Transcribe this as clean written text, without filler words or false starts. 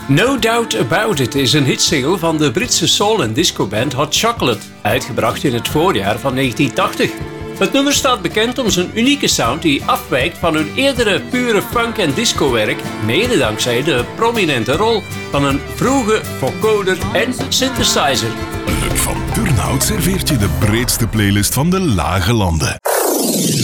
No Doubt About It is een hitsingle van de Britse soul- en discoband Hot Chocolate, uitgebracht in het voorjaar van 1980. Het nummer staat bekend om zijn unieke sound die afwijkt van hun eerdere pure funk- en discowerk, mede dankzij de prominente rol van een vroege vocoder en synthesizer. Luc van Turnhout serveert je de breedste playlist van de Lage Landen.